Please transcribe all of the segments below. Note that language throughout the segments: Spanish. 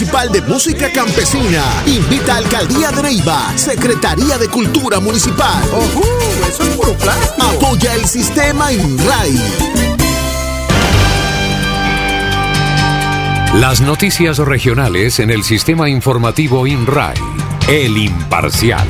Municipal de Música Campesina invita a Alcaldía de Neiva, Secretaría de Cultura Municipal. Eso es puro plástico. Apoya el sistema INRAI. Las noticias regionales en el sistema informativo INRAI, El Imparcial.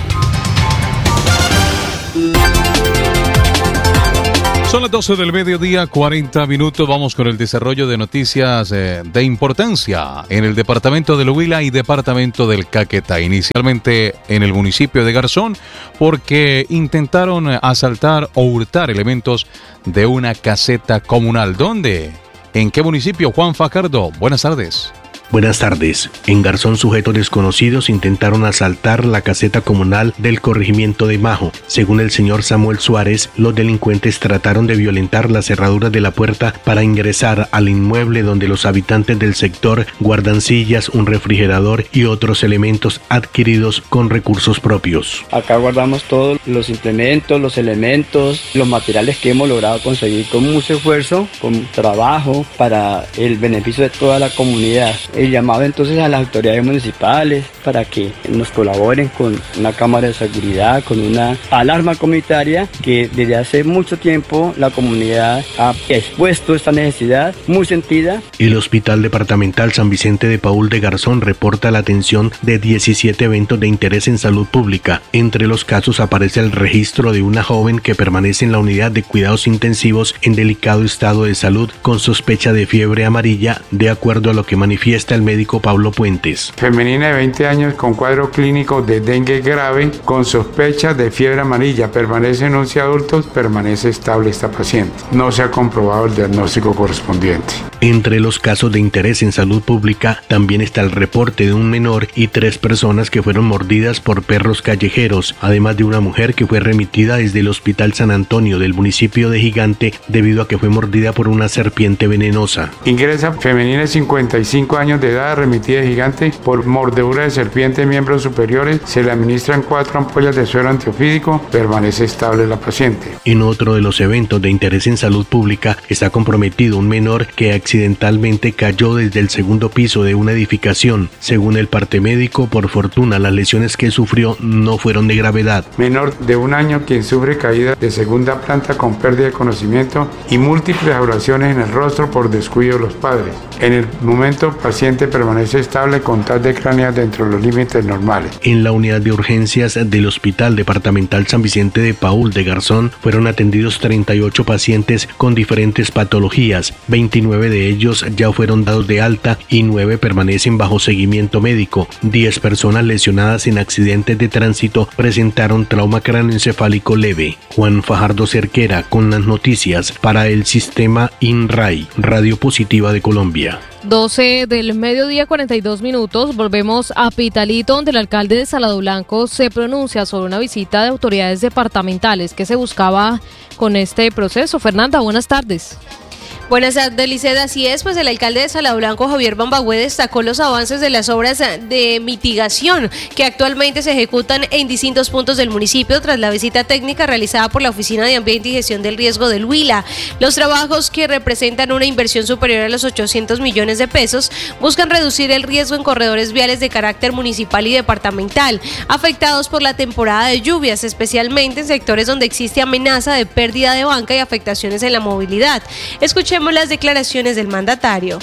Son las 12 del mediodía, 40 minutos. Vamos con el desarrollo de noticias de importancia en el departamento del Huila y departamento del Caquetá. Inicialmente en el municipio de Garzón, porque intentaron asaltar o hurtar elementos de una caseta comunal. ¿Dónde? ¿En qué municipio? Juan Fajardo, buenas tardes. Buenas tardes. En Garzón, sujetos desconocidos intentaron asaltar la caseta comunal del corregimiento de Majo. Según el señor Samuel Suárez, los delincuentes trataron de violentar las cerraduras de la puerta para ingresar al inmueble donde los habitantes del sector guardan sillas, un refrigerador y otros elementos adquiridos con recursos propios. Acá guardamos todos los implementos, los elementos, los materiales que hemos logrado conseguir con mucho esfuerzo, con trabajo para el beneficio de toda la comunidad. El llamado entonces a las autoridades municipales para que nos colaboren con una cámara de seguridad, con una alarma comunitaria que desde hace mucho tiempo la comunidad ha expuesto esta necesidad muy sentida. El Hospital Departamental San Vicente de Paúl de Garzón reporta la atención de 17 eventos de interés en salud pública. Entre los casos aparece el registro de una joven que permanece en la unidad de cuidados intensivos en delicado estado de salud con sospecha de fiebre amarilla, de acuerdo a lo que manifiesta el médico Pablo Puentes. Femenina de 20 años con cuadro clínico de dengue grave con sospecha de fiebre amarilla, permanece en 11 adultos, permanece estable esta paciente. No se ha comprobado el diagnóstico correspondiente. Entre los casos de interés en salud pública también está el reporte de un menor y 3 personas que fueron mordidas por perros callejeros, además de una mujer que fue remitida desde el Hospital San Antonio del municipio de Gigante debido a que fue mordida por una serpiente venenosa. Ingresa femenina de 55 años de edad, remitida de Gigante por mordedura de serpiente en miembros superiores. Se le administran 4 ampollas de suero antiofídico, permanece estable la paciente. En otro de los eventos de interés en salud pública está comprometido un menor que accidentalmente cayó desde el segundo piso de una edificación. Según el parte médico, por fortuna las lesiones que sufrió no fueron de gravedad. Menor de 1 año quien sufre caída de segunda planta con pérdida de conocimiento y múltiples abrasiones en el rostro por descuido de los padres. En el momento paciente permanece estable con TAC de cráneas dentro de los límites normales. En la unidad de urgencias del Hospital Departamental San Vicente de Paúl de Garzón fueron atendidos 38 pacientes con diferentes patologías. 29 de ellos ya fueron dados de alta y 9 permanecen bajo seguimiento médico. 10 personas lesionadas en accidentes de tránsito presentaron trauma cráneoencefálico leve. Juan Fajardo Cerquera con las noticias para el sistema INRAI, Radio Positiva de Colombia. 12 del mediodía, 42 minutos. Volvemos a Pitalito, donde el alcalde de Salado Blanco se pronuncia sobre una visita de autoridades departamentales que se buscaba con este proceso. Fernanda, buenas tardes. Buenas tardes, Liceda. Así es, pues el alcalde de Salado Blanco, Javier Bambagüe, destacó los avances de las obras de mitigación que actualmente se ejecutan en distintos puntos del municipio tras la visita técnica realizada por la Oficina de Ambiente y Gestión del Riesgo del Huila. Los trabajos, que representan una inversión superior a los 800 millones de pesos, buscan reducir el riesgo en corredores viales de carácter municipal y departamental, afectados por la temporada de lluvias, especialmente en sectores donde existe amenaza de pérdida de banca y afectaciones en la movilidad. Escuchemos las declaraciones del mandatario.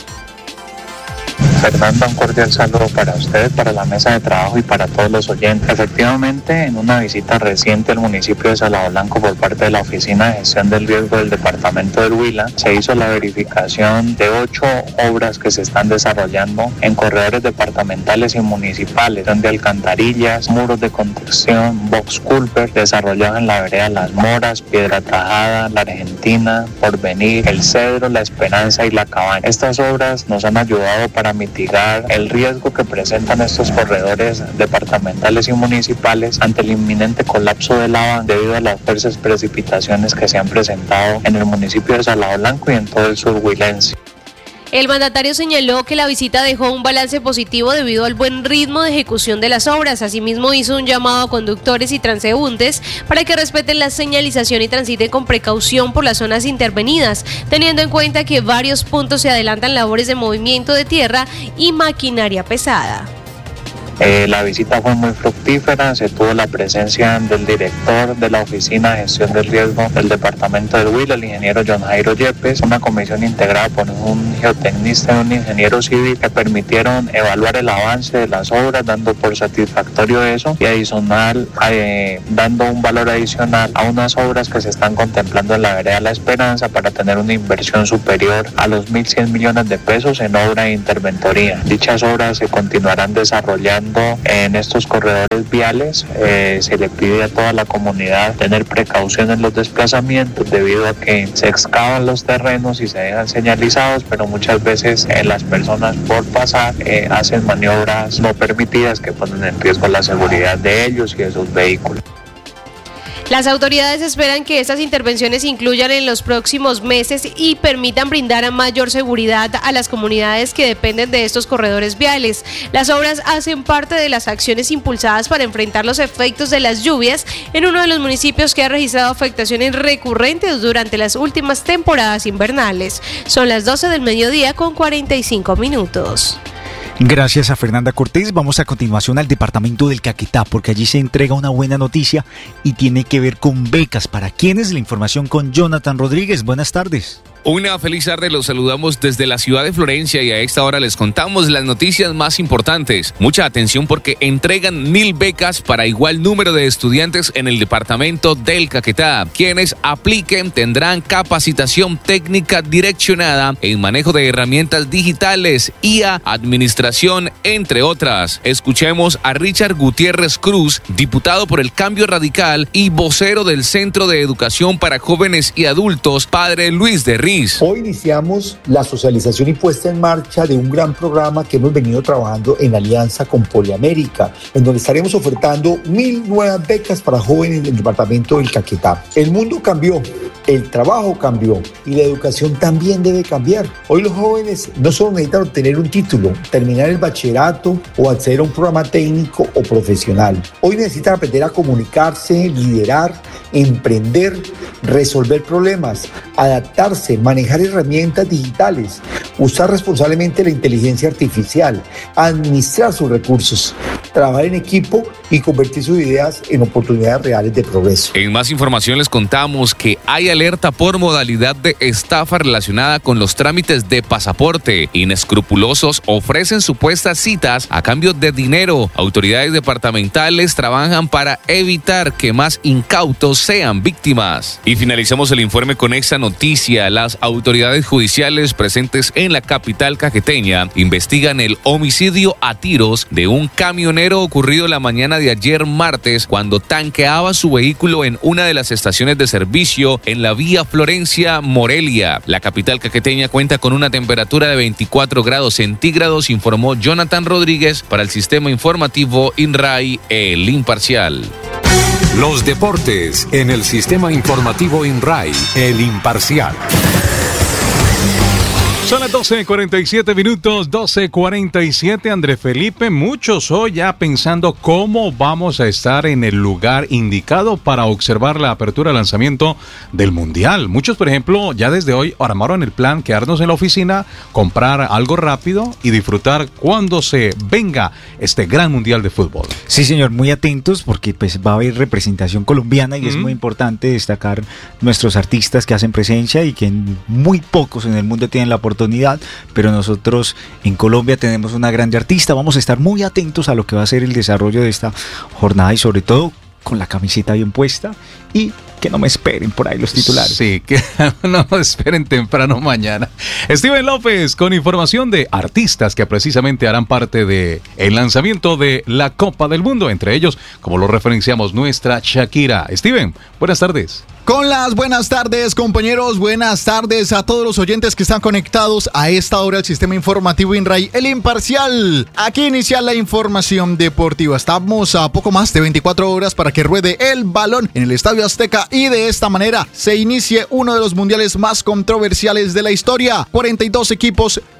Fernanda, un cordial saludo para usted, para la mesa de trabajo y para todos los oyentes. Efectivamente, en una visita reciente al municipio de Salado Blanco por parte de la Oficina de Gestión del Riesgo del Departamento del Huila, se hizo la verificación de 8 obras que se están desarrollando en corredores departamentales y municipales, donde alcantarillas, muros de contención, box culvert, desarrollados en la vereda Las Moras, Piedra Tajada, La Argentina, Porvenir, El Cedro, La Esperanza y La Cabaña. Estas obras nos han ayudado para mitigar el riesgo que presentan estos corredores departamentales y municipales ante el inminente colapso de la banca debido a las fuertes precipitaciones que se han presentado en el municipio de Salado Blanco y en todo el sur huilense. El mandatario señaló que la visita dejó un balance positivo debido al buen ritmo de ejecución de las obras. Asimismo, hizo un llamado a conductores y transeúntes para que respeten la señalización y transiten con precaución por las zonas intervenidas, teniendo en cuenta que varios puntos se adelantan labores de movimiento de tierra y maquinaria pesada. La visita fue muy fructífera, se tuvo la presencia del director de la Oficina de Gestión del Riesgo del Departamento del Huila, el ingeniero John Jairo Yepes, una comisión integrada por un geotecnista y un ingeniero civil que permitieron evaluar el avance de las obras, dando por satisfactorio eso y adicional, dando un valor adicional a unas obras que se están contemplando en la vereda La Esperanza para tener una inversión superior a los 1.100 millones de pesos en obra de interventoría. Dichas obras se continuarán desarrollando en estos corredores viales. Se le pide a toda la comunidad tener precaución en los desplazamientos debido a que se excavan los terrenos y se dejan señalizados, pero muchas veces las personas por pasar hacen maniobras no permitidas que ponen en riesgo la seguridad de ellos y de sus vehículos. Las autoridades esperan que estas intervenciones incluyan en los próximos meses y permitan brindar mayor seguridad a las comunidades que dependen de estos corredores viales. Las obras hacen parte de las acciones impulsadas para enfrentar los efectos de las lluvias en uno de los municipios que ha registrado afectaciones recurrentes durante las últimas temporadas invernales. Son las 12 del mediodía con 45 minutos. Gracias a Fernanda Cortés. Vamos a continuación al departamento del Caquetá, porque allí se entrega una buena noticia y tiene que ver con becas. ¿Para quiénes? La información con Jonathan Rodríguez. Buenas tardes. Una feliz tarde, los saludamos desde la ciudad de Florencia y a esta hora les contamos las noticias más importantes. Mucha atención porque entregan 1.000 becas para igual número de estudiantes en el departamento del Caquetá. Quienes apliquen tendrán capacitación técnica direccionada en manejo de herramientas digitales, IA, administración, entre otras. Escuchemos a Richard Gutiérrez Cruz, diputado por el Cambio Radical y vocero del Centro de Educación para Jóvenes y Adultos, Padre Luis de Riz. Hoy iniciamos la socialización y puesta en marcha de un gran programa que hemos venido trabajando en alianza con Poliamérica, en donde estaremos ofertando 1.000 nuevas becas para jóvenes del departamento del Caquetá. El mundo cambió, el trabajo cambió y la educación también debe cambiar. Hoy los jóvenes no solo necesitan obtener un título, terminar el bachillerato o acceder a un programa técnico o profesional. Hoy necesitan aprender a comunicarse, liderar, emprender, resolver problemas, adaptarse, manejar herramientas digitales, usar responsablemente la inteligencia artificial, administrar sus recursos, trabajar en equipo y convertir sus ideas en oportunidades reales de progreso. En más información les contamos que hay alerta por modalidad de estafa relacionada con los trámites de pasaporte. Inescrupulosos ofrecen supuestas citas a cambio de dinero. Autoridades departamentales trabajan para evitar que más incautos sean víctimas. Y finalizamos el informe con esta noticia. Las autoridades judiciales presentes en la capital caqueteña investigan el homicidio a tiros de un camionero ocurrido la mañana de ayer martes cuando tanqueaba su vehículo en una de las estaciones de servicio en la vía Florencia-Morelia. La capital caqueteña cuenta con una temperatura de 24 grados centígrados, informó Jonathan Rodríguez para el sistema informativo INRAI, El Imparcial. Los deportes en el sistema informativo INRAI, El Imparcial. Son las 12:47 minutos, 12:47. André Felipe, muchos hoy ya pensando cómo vamos a estar en el lugar indicado para observar la apertura, lanzamiento del Mundial. Muchos, por ejemplo, ya desde hoy armaron el plan, quedarnos en la oficina, comprar algo rápido y disfrutar cuando se venga este gran Mundial de fútbol. Sí, señor, muy atentos porque pues va a haber representación colombiana y es muy importante destacar nuestros artistas que hacen presencia y que muy pocos en el mundo tienen la oportunidad, pero nosotros en Colombia tenemos una grande artista. Vamos a estar muy atentos a lo que va a ser el desarrollo de esta jornada y sobre todo con la camiseta bien puesta y que no me esperen por ahí los titulares. Sí, que no me esperen temprano mañana. Steven López con información de artistas que precisamente harán parte de el lanzamiento de la Copa del Mundo, entre ellos, como lo referenciamos, nuestra Shakira. Steven, buenas tardes. Con las buenas tardes, compañeros, buenas tardes a todos los oyentes que están conectados a esta hora al sistema informativo INRAI, El Imparcial. Aquí inicia la información deportiva. Estamos a poco más de 24 horas para que ruede el balón en el Estadio Azteca y de esta manera se inicie uno de los mundiales más controversiales de la historia. 42 equipos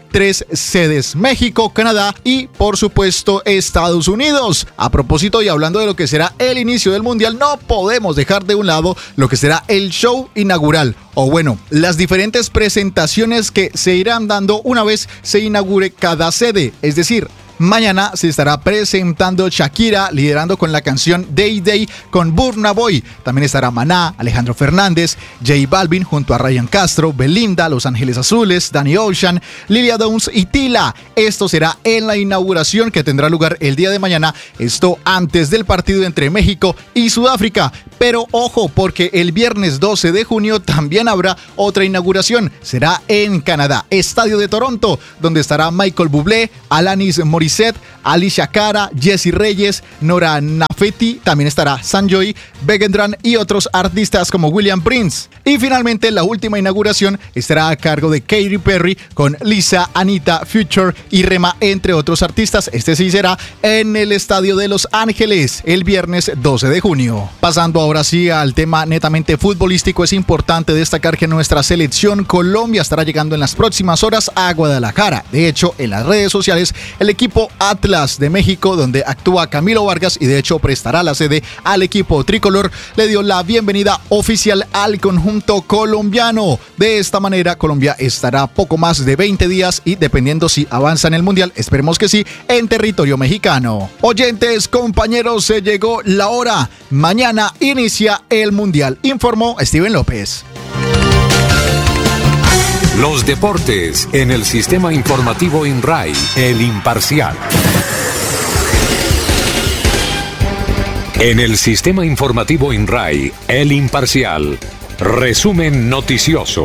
3 sedes: México, Canadá y, por supuesto, Estados Unidos. A propósito, y hablando de lo que será el inicio del Mundial, no podemos dejar de un lado lo que será el show inaugural, o bueno, las diferentes presentaciones que se irán dando una vez se inaugure cada sede. Es decir, mañana se estará presentando Shakira liderando con la canción Day Day con Burna Boy. También estará Maná, Alejandro Fernández, J Balvin junto a Ryan Castro, Belinda, Los Ángeles Azules, Danny Ocean, Lilia Downs y Tila. Esto será en la inauguración que tendrá lugar el día de mañana. Esto antes del partido entre México y Sudáfrica. Pero ojo, porque el viernes 12 de junio también habrá otra inauguración. Será en Canadá, Estadio de Toronto, donde estará Michael Bublé, Alanis Morissette, Alicia Cara, Jessie Reyes, Nora Nafeti, también estará Sanjoy, Begendran y otros artistas como William Prince. Y finalmente la última inauguración estará a cargo de Katy Perry con Lisa, Anita, Future y Rema, entre otros artistas. Este sí será en el Estadio de Los Ángeles el viernes 12 de junio. Pasando ahora sí al tema netamente futbolístico, es importante destacar que nuestra selección Colombia estará llegando en las próximas horas a Guadalajara. De hecho, en las redes sociales, el equipo Atlas de México, donde actúa Camilo Vargas y de hecho prestará la sede al equipo tricolor, le dio la bienvenida oficial al conjunto colombiano. De esta manera, Colombia estará poco más de 20 días y, dependiendo si avanza en el Mundial, esperemos que sí, en territorio mexicano. Oyentes, compañeros, se llegó la hora. Mañana inicia el Mundial, informó Steven López. Los deportes en el sistema informativo INRAI, El Imparcial. En el sistema informativo INRAI, El Imparcial. Resumen noticioso.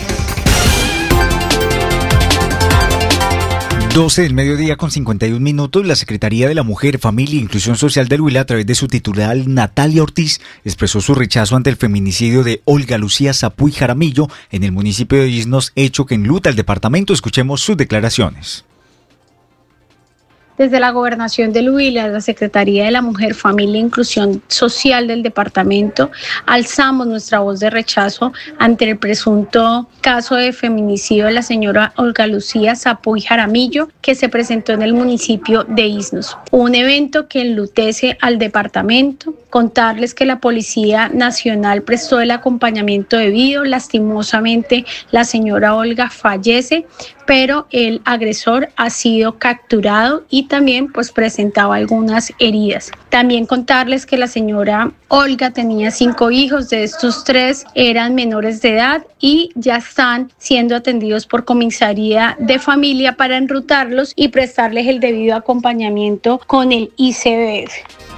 12 del mediodía con 51 minutos, la Secretaría de la Mujer, Familia e Inclusión Social del Huila, a través de su titular Natalia Ortiz, expresó su rechazo ante el feminicidio de Olga Lucía Zapuy Jaramillo en el municipio de Isnos, hecho que enluta el departamento. Escuchemos sus declaraciones. Desde la Gobernación del Huila, la Secretaría de la Mujer, Familia e Inclusión Social del departamento, alzamos nuestra voz de rechazo ante el presunto caso de feminicidio de la señora Olga Lucía Zapuy Jaramillo, que se presentó en el municipio de Isnos. Un evento que enlutece al departamento. Contarles que la Policía Nacional prestó el acompañamiento debido. Lastimosamente, la señora Olga fallece, pero el agresor ha sido capturado y también pues presentaba algunas heridas. También contarles que la señora Olga tenía 5 hijos, de estos 3 eran menores de edad y ya están siendo atendidos por comisaría de familia para enrutarlos y prestarles el debido acompañamiento con el ICBF.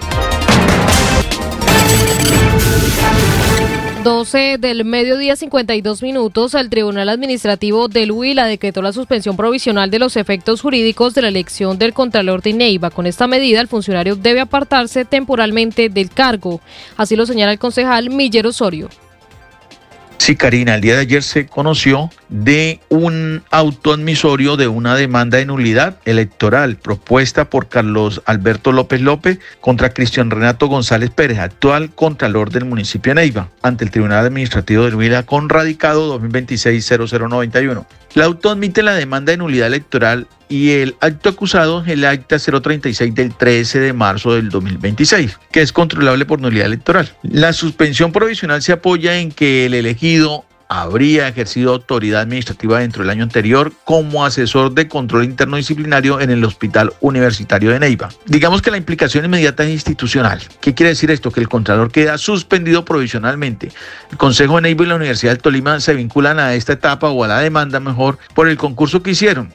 12 del mediodía, 52 minutos, el Tribunal Administrativo del Huila decretó la suspensión provisional de los efectos jurídicos de la elección del Contralor de Neiva. Con esta medida, el funcionario debe apartarse temporalmente del cargo. Así lo señala el concejal Miller Osorio. Sí, Karina, el día de ayer se conoció de un auto admisorio de una demanda de nulidad electoral propuesta por Carlos Alberto López López contra Cristian Renato González Pérez, actual contralor del municipio de Neiva, ante el Tribunal Administrativo del Huila con radicado 2026-0091. El auto admite la demanda de nulidad electoral y el acto acusado es el acta 036 del 13 de marzo del 2026, que es controlable por nulidad electoral. La suspensión provisional se apoya en que el elegido habría ejercido autoridad administrativa dentro del año anterior como asesor de control interno disciplinario en el Hospital Universitario de Neiva. Digamos que la implicación inmediata es institucional. ¿Qué quiere decir esto? Que el Contralor queda suspendido provisionalmente. El Consejo de Neiva y la Universidad del Tolima se vinculan a esta etapa o a la demanda mejor por el concurso que hicieron.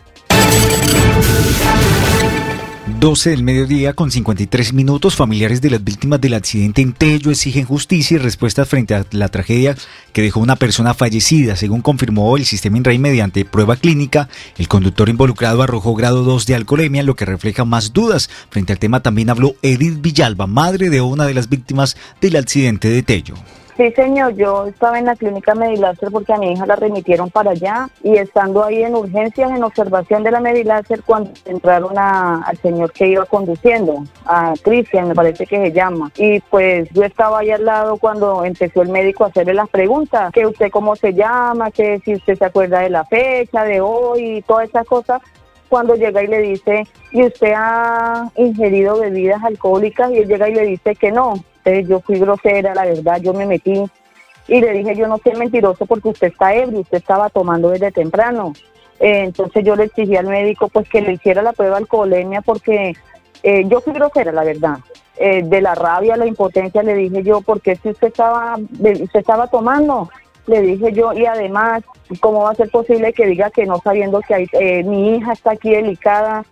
12 del mediodía con 53 minutos, familiares de las víctimas del accidente en Tello exigen justicia y respuestas frente a la tragedia que dejó una persona fallecida. Según confirmó el sistema INRAI mediante prueba clínica, el conductor involucrado arrojó grado 2 de alcoholemia, lo que refleja más dudas. Frente al tema también habló Edith Villalba, madre de una de las víctimas del accidente de Tello. Sí, señor, yo estaba en la clínica Mediláser porque a mi hija la remitieron para allá y estando ahí en urgencias, en observación de la Mediláser, cuando entraron al señor que iba conduciendo, a Cristian, me parece que se llama, y pues yo estaba ahí al lado cuando empezó el médico a hacerle las preguntas, que usted cómo se llama, que si usted se acuerda de la fecha, de hoy, y todas esas cosas. Cuando llega y le dice, ¿y usted ha ingerido bebidas alcohólicas? Y él llega y le dice que no. Entonces yo fui grosera, la verdad, yo me metí y le dije, yo no soy mentiroso porque usted está ebrio, usted estaba tomando desde temprano. Entonces yo le exigí al médico pues que le hiciera la prueba de alcoholemia porque yo fui grosera, la verdad. De la rabia, la impotencia, le dije yo, porque si usted estaba tomando, le dije yo, y además, ¿cómo va a ser posible que diga que no, sabiendo que mi hija está aquí delicada?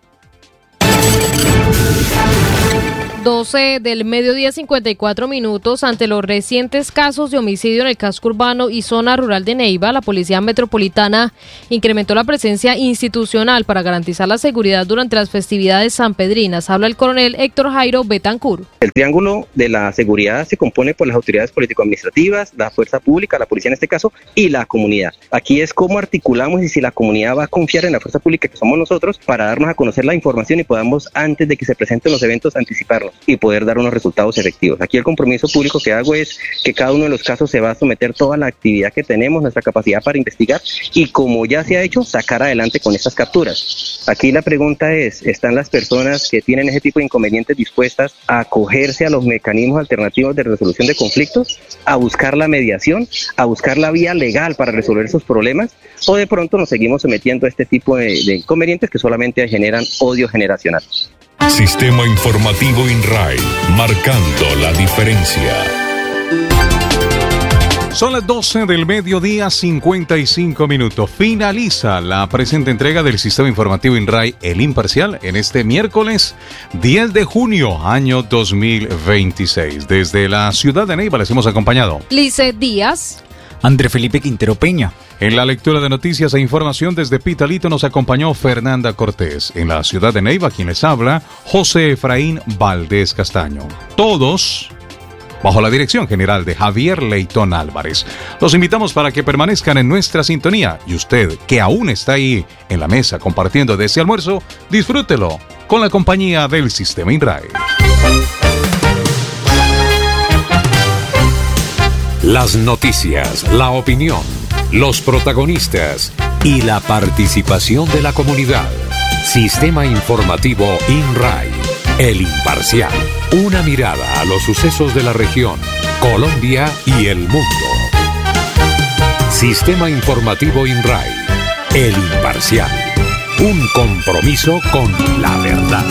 12 del mediodía, 54 minutos. Ante los recientes casos de homicidio en el casco urbano y zona rural de Neiva, la Policía Metropolitana incrementó la presencia institucional para garantizar la seguridad durante las festividades sanpedrinas. Habla el coronel Héctor Jairo Betancur. El triángulo de la seguridad se compone por las autoridades político-administrativas, la fuerza pública, la policía en este caso, y la comunidad. Aquí es cómo articulamos y si la comunidad va a confiar en la fuerza pública que somos nosotros para darnos a conocer la información y podamos, antes de que se presenten los eventos, anticiparnos y poder dar unos resultados efectivos. Aquí el compromiso público que hago es que cada uno de los casos se va a someter toda la actividad que tenemos, nuestra capacidad para investigar y, como ya se ha hecho, sacar adelante con estas capturas. Aquí la pregunta es, ¿están las personas que tienen ese tipo de inconvenientes dispuestas a acogerse a los mecanismos alternativos de resolución de conflictos, a buscar la mediación, a buscar la vía legal para resolver esos problemas? ¿O de pronto nos seguimos sometiendo a este tipo de inconvenientes que solamente generan odio generacional? Sistema Informativo INRAI, marcando la diferencia. Son las 12 del mediodía, 55 minutos. Finaliza la presente entrega del Sistema Informativo INRAI, El Imparcial, en este miércoles 10 de junio, año 2026. Desde la ciudad de Neiva les hemos acompañado Lice Díaz, André Felipe Quintero Peña. En la lectura de noticias e información desde Pitalito nos acompañó Fernanda Cortés. En la ciudad de Neiva, quien les habla, José Efraín Valdés Castaño. Todos bajo la dirección general de Javier Leitón Álvarez. Los invitamos para que permanezcan en nuestra sintonía. Y usted, que aún está ahí en la mesa compartiendo de ese almuerzo, disfrútelo con la compañía del Sistema INRAI. Las noticias, la opinión, los protagonistas y la participación de la comunidad. Sistema Informativo INRAI, El Imparcial. Una mirada a los sucesos de la región, Colombia y el mundo. Sistema Informativo INRAI, El Imparcial. Un compromiso con la verdad.